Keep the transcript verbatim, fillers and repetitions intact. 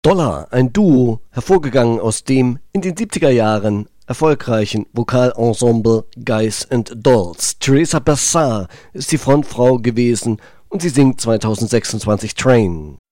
Dollar, ein Duo, hervorgegangen aus dem in den siebziger Jahren erfolgreichen Vokalensemble Guys and Dolls. Teresa Bassar ist die Frontfrau gewesen und sie singt zweitausendsechsundzwanzig Train.